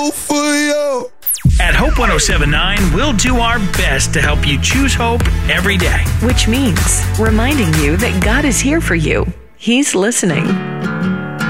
For you. At Hope 1079, we'll do our best to help you choose hope every day. Which means reminding you that God is here for you. He's listening.